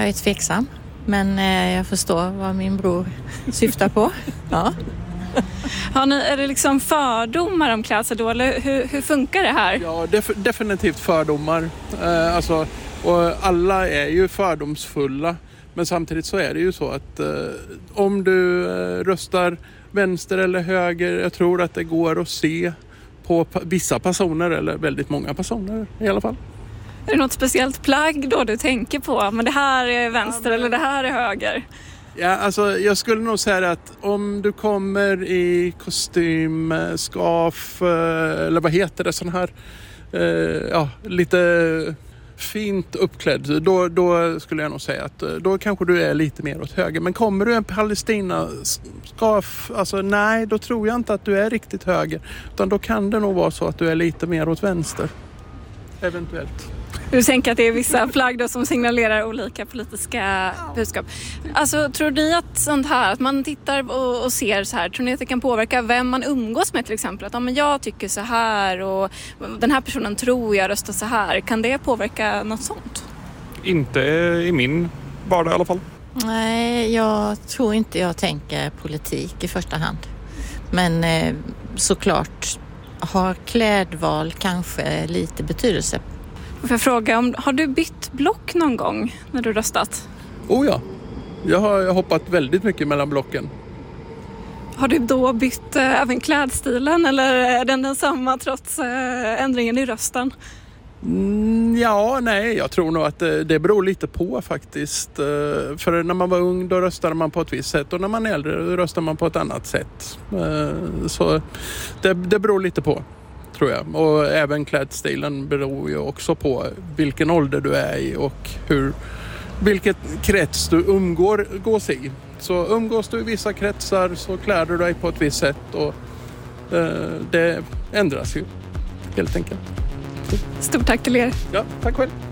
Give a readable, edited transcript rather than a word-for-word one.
Jag är tveksam, men jag förstår vad min bror syftar på. Ja. Är det liksom fördomar om klädsel då, eller hur funkar det här? Ja, definitivt fördomar. Och alla är ju fördomsfulla. Men samtidigt så är det ju så att om du röstar vänster eller höger, jag tror att det går att se på vissa personer, eller väldigt många personer i alla fall. Är det något speciellt plagg då du tänker på? Men det här är vänster eller det här är höger? Ja, alltså jag skulle nog säga att om du kommer i kostym, skaf eller vad heter det, sån här lite fint uppklädd, då skulle jag nog säga att då kanske du är lite mer åt höger. Men kommer du en Palestina-skaf, alltså nej, då tror jag inte att du är riktigt höger. Utan då kan det nog vara så att du är lite mer åt vänster. Eventuellt. Du tänker att det är vissa plagg då som signalerar olika politiska budskap. Alltså, tror ni att sånt här, att man tittar och ser så här, tror ni att det kan påverka vem man umgås med till exempel? Att men jag tycker så här och den här personen tror jag röstar så här. Kan det påverka något sånt? Inte i min vardag i alla fall. Nej, jag tror inte jag tänker politik i första hand. Men såklart har klädval kanske lite betydelse. Får jag fråga, har du bytt block någon gång när du röstat? Oh ja, jag har hoppat väldigt mycket mellan blocken. Har du då bytt även klädstilen eller är den densamma trots ändringen i rösten? Jag tror nog att det beror lite på faktiskt. För när man var ung då röstade man på ett visst sätt och när man är äldre då röstar man på ett annat sätt. Så det beror lite på, tror jag. Och även klädstilen beror ju också på vilken ålder du är i och vilket krets du umgås i. Så umgås du i vissa kretsar så klär du dig på ett visst sätt och det ändras ju helt enkelt. Stort tack till er. Ja, tack själv.